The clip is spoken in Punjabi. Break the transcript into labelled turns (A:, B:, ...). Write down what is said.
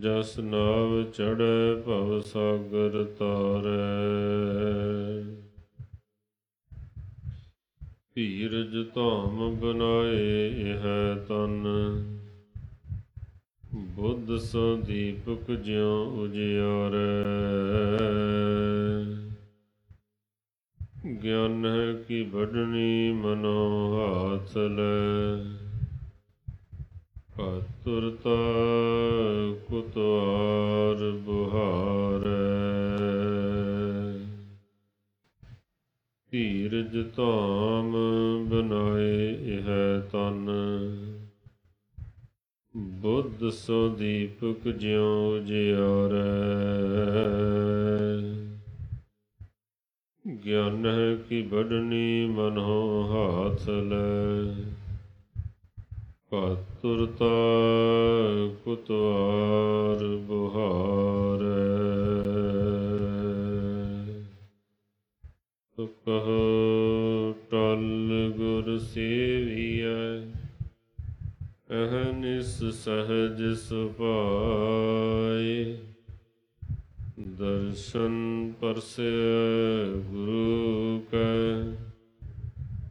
A: ਜਸ ਨਾਵ ਚੜ੍ਹੈ ਭਵ ਸਾਗਰ ਤਾਰੈ। ਧੀਰਜ ਧਾਮ ਬਨਾਏ ਇਹ ਤਨ, ਬੁੱਧ ਸੋ ਦੀਪਕ ਜਿਉ ਉਜਿਆਰੈ। ਗਿਆਨ ਹੈ ਕਿ ਵੱਢਣੀ ਮਨੋ ਹਾਥ ਲੈ, ਆਤੁਰਤਾ ਕੁਤਵਾਰ ਬੁਹਾਰੈ। ਧੀਰਜ ਧਾਮ ਬਨਾਏ ਇਹ ਤਨ, ਬੁੱਧ ਸੋ ਦੀਪਕ ਜਿਉ ਉਜਿਆਰੈ। ਗਿਆਨ ਹੈ ਕਿ ਵੱਢਣੀ ਮਨੋ ਹਾਥ ਲੈ, ਆਤੁਰਤਾ ਕੁਤਵਾਰ ਬੁਹਾਰੈ। ਸੋ ਕਹੋ ਟਲ ਗੁਰ ਸੇਵੀਐ, ਅਹਨਿਸ ਸਹਜ ਸੁਭਾਏ। ਦਰਸ਼ਨ ਪਰਸੈ ਗੁਰੂ ਕੈ,